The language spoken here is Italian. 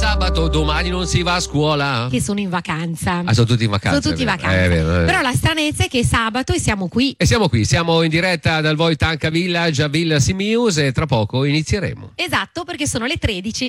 sabato, domani non si va a scuola. Che sono in vacanza. Ah, sono tutti in vacanza. Sono tutti in vacanza. È vero. Però la stranezza è che è sabato e siamo qui. E siamo qui, siamo in diretta dal Voitanca Village a Villa Simius e tra poco inizieremo. Esatto, perché sono le 13.